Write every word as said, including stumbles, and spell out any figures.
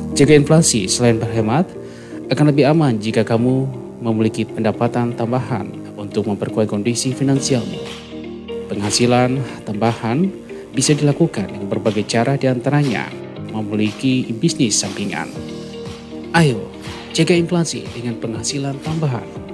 Jaga inflasi selain berhemat, akan lebih aman jika kamu memiliki pendapatan tambahan untuk memperkuat kondisi finansialmu. Penghasilan tambahan bisa dilakukan dengan berbagai cara, diantaranya memiliki bisnis sampingan. Ayo, jaga inflasi dengan penghasilan tambahan.